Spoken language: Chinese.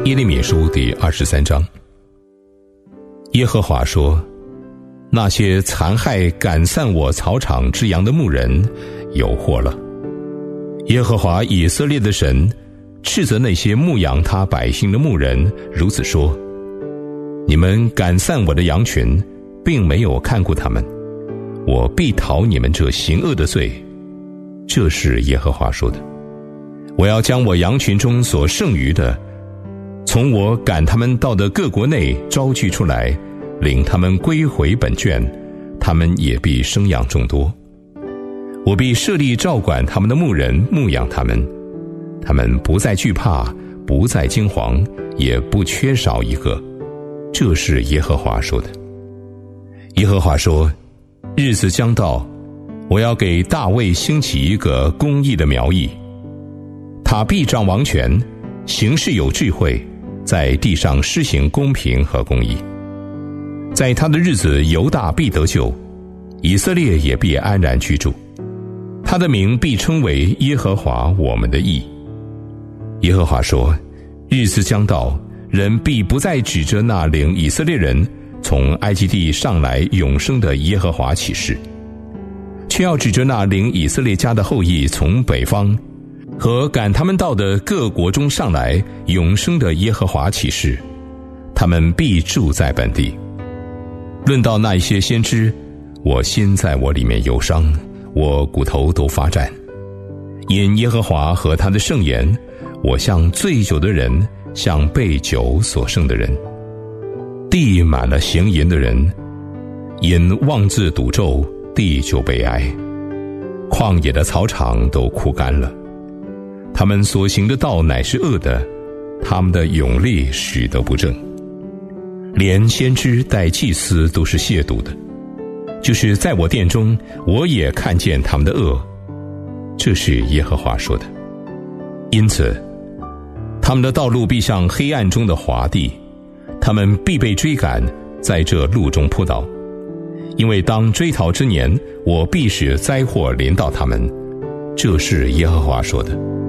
耶利米书第23章。耶和华说，那些残害赶散我草场之羊的牧人有祸了。耶和华以色列的神斥责那些牧养他百姓的牧人，如此说，你们赶散我的羊群，并没有看顾他们，我必讨你们这行恶的罪。这是耶和华说的。我要将我羊群中所剩余的，从我赶他们到的各国内招聚出来，领他们归回本圈，他们也必生养众多。我必设立照管他们的牧人，牧养他们，他们不再惧怕，不再惊惶，也不缺少一个。这是耶和华说的。耶和华说，日子将到，我要给大卫兴起一个公义的苗裔，他必掌王权，行事有智慧，在地上施行公平和公义。在他的日子，犹大必得救，以色列也必安然居住。他的名必称为耶和华我们的义。耶和华说，日子将到，人必不再指着那领以色列人从埃及地上来永生的耶和华起誓，却要指着那领以色列家的后裔从北方和赶他们到的各国中上来永生的耶和华起誓，他们必住在本地。论到那一些先知，我心在我里面忧伤，我骨头都发战。因耶和华和他的圣言，我像醉酒的人，像被酒所胜的人。地满了行淫的人，因妄自赌咒，地就悲哀。旷野的草场都枯干了，他们所行的道乃是恶的，他们的勇力使得不正。连先知带祭司都是亵渎的，就是在我殿中，我也看见他们的恶。这是耶和华说的。因此，他们的道路必像黑暗中的滑地，他们必被追赶，在这路中扑倒。因为当追逃之年，我必使灾祸临到他们。这是耶和华说的。